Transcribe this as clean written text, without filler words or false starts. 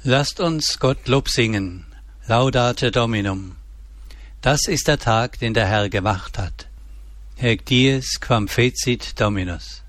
Lasst uns Gottlob singen, Laudate Dominum. Das ist der Tag, den der Herr gemacht hat. Haec dies quam fecit Dominus.